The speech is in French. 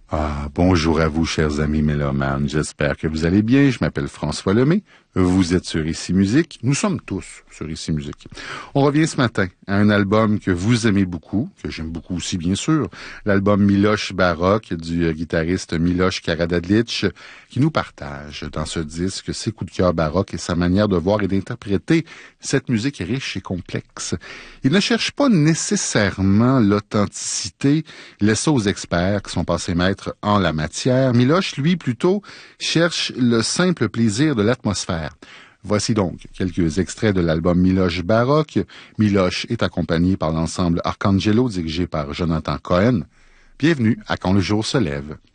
Ah, bonjour à vous, chers amis mélomanes. J'espère que vous allez bien. Je m'appelle François Lemay. Vous êtes sur Ici Musique. Nous sommes tous sur Ici Musique. On revient ce matin à un album que vous aimez beaucoup, que j'aime beaucoup aussi, bien sûr. L'album Miloš Baroque du guitariste Miloš Karađalić, qui nous partage dans ce disque ses coups de cœur baroques et sa manière de voir et d'interpréter cette musique riche et complexe. Il ne cherche pas nécessairement l'authenticité, il laisse ça aux experts qui sont passés maîtres en la matière. Miloš, lui, plutôt, cherche le simple plaisir de l'atmosphère. Voici donc quelques extraits de l'album Miloš Baroque. Miloš est accompagné par l'ensemble Arcangelo dirigé par Jonathan Cohen. Bienvenue à Quand le jour se lève.